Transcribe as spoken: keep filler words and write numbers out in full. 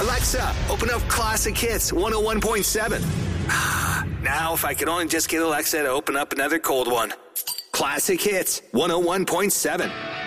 Alexa, open up Classic Hits one oh one point seven. Now, if I could only just get Alexa to open up another cold one. Classic Hits one oh one point seven.